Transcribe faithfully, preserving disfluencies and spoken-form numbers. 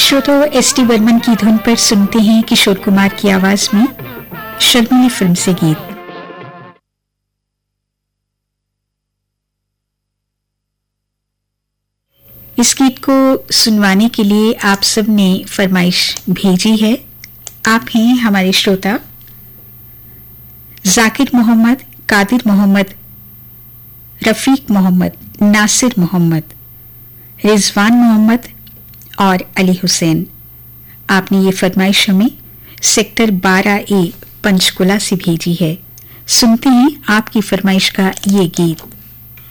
श्रोताओं, S T Burman की धुन पर सुनते हैं किशोर कुमार की आवाज में शर्मिली फिल्म से गीत। इस गीत को सुनवाने के लिए आप सब ने फरमाइश भेजी है। आप हैं हमारे श्रोता जाकिर मोहम्मद, कादिर मोहम्मद, रफीक मोहम्मद, नासिर मोहम्मद, रिजवान मोहम्मद और अली हुसैन। आपने ये फरमाइश हमें सेक्टर बारह ए पंचकुला से भेजी है। सुनते हैं आपकी फरमाइश का ये गीत।